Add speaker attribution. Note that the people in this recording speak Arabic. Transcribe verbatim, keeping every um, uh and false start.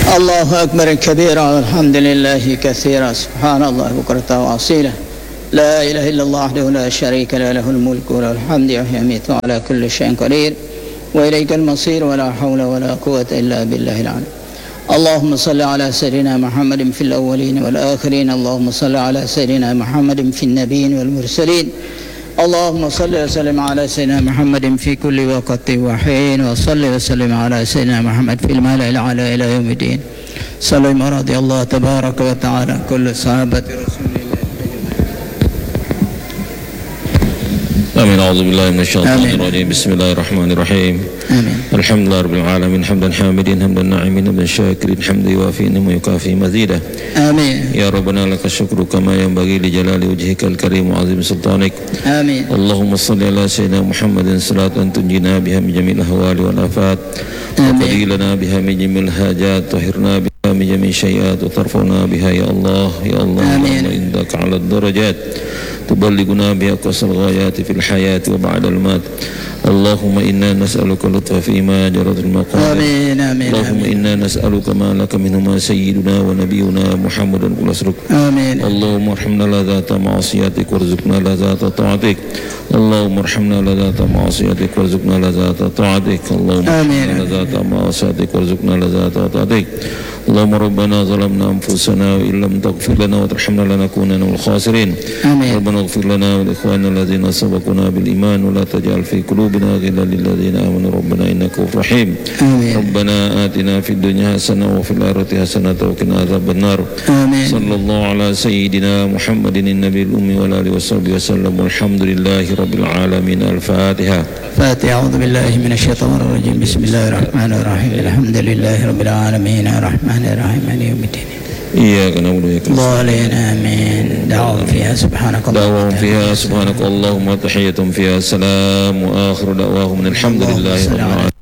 Speaker 1: الله أكبر كبيرا والحمد لله كثيرا سبحان الله بكرة وأصيلا لا إله إلا الله وحده لا شريك له له الملك وله الحمد وهو يميت على كل شيء قدير وإليك المصير ولا حول ولا قوة إلا بالله العلي. اللهم صل على سيدنا محمد في الأولين والآخرين. اللهم صل على سيدنا محمد في النبيين والمرسلين. اللهم صل وسلم على سيدنا محمد في كل وقت وحين وصل وسلم على سيدنا محمد في الملأ الأعلى إلى يوم الدين. صلى رضي الله تبارك وتعالى كل صحابة رسول الله.
Speaker 2: آمين. أعوذ بالله من الشيطان الرجيم. بسم الله الرحمن الرحيم.
Speaker 1: آمين.
Speaker 2: الحمد لله رب العالمين حمدا حامدين حمدا ناعمين حمدا شاكرين حمد يوافي نعمه ويكافي مزيدا.
Speaker 1: آمين.
Speaker 2: يا ربنا لك الشكر كما ينبغي لجلال وجهك الكريم وعظيم سلطانك.
Speaker 1: آمين.
Speaker 2: اللهم صل على سيدنا محمد صلاة تنجينا بها من جميع الأهوال والآفات وتقضي لنا بها من جميع الحاجات وطهرنا بها من جميع الشيئات وترفعنا بها يا الله يا الله.
Speaker 1: آمين.
Speaker 2: عندك على الدرجات تبلغنا بها أقصى الغايات في الحياة وبعد الممات. اللهم إنا نسألك اللطف فيما جرت المقادير.
Speaker 1: آمين. آمين.
Speaker 2: اللهم
Speaker 1: آمين.
Speaker 2: إنا نسألك ما لك منهما سيدنا ونبينا محمد كل أسرك.
Speaker 1: آمين.
Speaker 2: اللهم ارحمنا لذات معصيتك وارزقنا لذات طاعتك. اللهم ارحمنا لذات معصيتك وارزقنا لذات طاعتك. اللهم ارحمنا لذات معصيتك وارزقنا لذات طاعتك. اللهم ربنا ظلمنا أنفسنا وإن لم تغفر لنا وترحمنا لنكونن من الخاسرين.
Speaker 1: آمين.
Speaker 2: ربنا اغفر لنا ولإخواننا الذين سبقونا بالإيمان ولا تجعل في قلوبنا غلا للذين آمنوا ربنا إنك غفور رحيم.
Speaker 1: آمين.
Speaker 2: ربنا آتنا في الدنيا حسنة وفي الآخرة حسنة وقنا عذاب النار.
Speaker 1: آمين.
Speaker 2: صلى الله على سيدنا محمد النبي الأمي وعلى آله وصحبه وسلم والحمد لله رب العالمين. الفاتحة.
Speaker 1: فاتحة. أعوذ بالله من الشيطان الرجيم. بسم الله الرحمن الرحيم. الحمد لله رب العالمين الرحمن الرحيم مالك يوم الدين.
Speaker 2: إياك نعبد وإياك
Speaker 1: نستعين. آمين. دعوهم فيها سبحانك
Speaker 2: دعوهم فيها سبحانك اللهم وتحيتهم فيها سلام وآخر دعواهم الحمد لله رب العالمين.